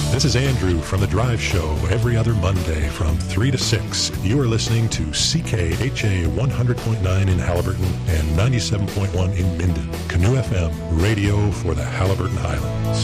This is Andrew from The Drive Show every other Monday from 3 to 6. You are listening to CKHA 100.9 in Haliburton and 97.1 in Minden. Canoe FM, radio for the Haliburton Highlands.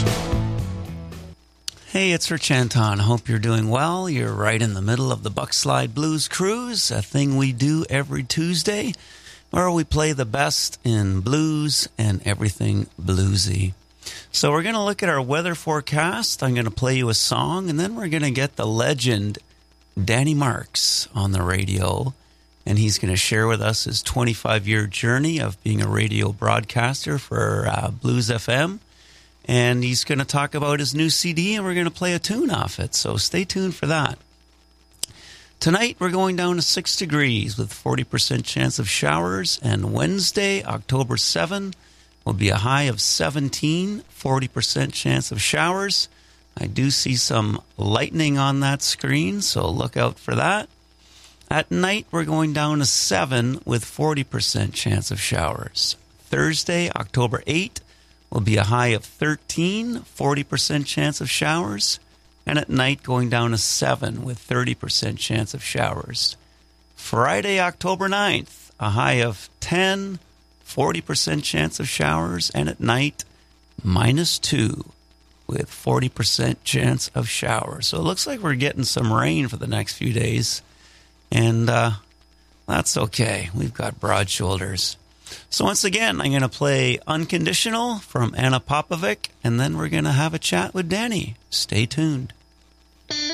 Hey, it's Rich Anton. Hope you're doing well. You're right in the middle of the Buckslide Blues Cruise, a thing we do every Tuesday, where we play the best in blues and everything bluesy. So we're going to look at our weather forecast. I'm going to play you a song, and then we're going to get the legend Danny Marks on the radio, and he's going to share with us his 25-year journey of being a radio broadcaster for Blues FM, and he's going to talk about his new CD, and we're going to play a tune off it, so stay tuned for that. Tonight, we're going down to 6 degrees with 40% chance of showers, and Wednesday, October 7, will be a high of 17, 40% chance of showers. I do see some lightning on that screen, so look out for that. At night, we're going down to 7 with 40% chance of showers. Thursday, October 8, will be a high of 13, 40% chance of showers. And at night, going down to 7 with 30% chance of showers. Friday, October 9th, a high of 10, 40% chance of showers, and at night, -2 with 40% chance of showers. So it looks like we're getting some rain for the next few days, and that's okay. We've got broad shoulders. So once again, I'm going to play Unconditional from Anna Popovic, and then we're going to have a chat with Danny. Stay tuned.